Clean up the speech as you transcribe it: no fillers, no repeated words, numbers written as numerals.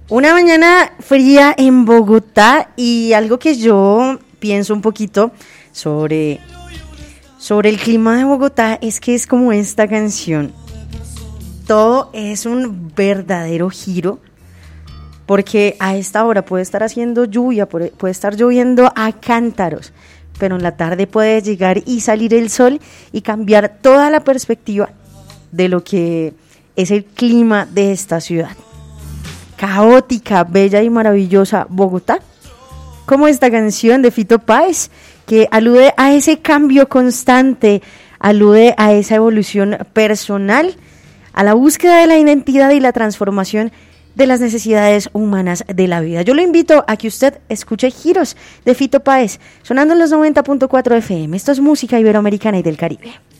Una mañana fría en Bogotá y algo que yo pienso un poquito sobre el clima de Bogotá es que es como esta canción. Todo es un verdadero giro porque a esta hora puede estar haciendo lluvia, puede estar lloviendo a cántaros, pero en la tarde puede llegar y salir el sol y cambiar toda la perspectiva de lo que es el clima de esta ciudad. Caótica, bella y maravillosa Bogotá, como esta canción de Fito Páez, que alude a ese cambio constante, alude a esa evolución personal, a la búsqueda de la identidad y la transformación de las necesidades humanas de la vida. Yo lo invito a que usted escuche Giros de Fito Páez, sonando en los 90.4 FM. Esto es música iberoamericana y del Caribe.